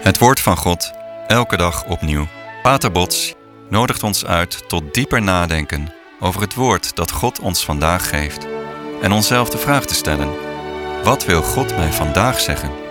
Het woord van God, elke dag opnieuw. Pater Bots nodigt ons uit tot dieper nadenken over het woord dat God ons vandaag geeft. En onszelf de vraag te stellen: wat wil God mij vandaag zeggen?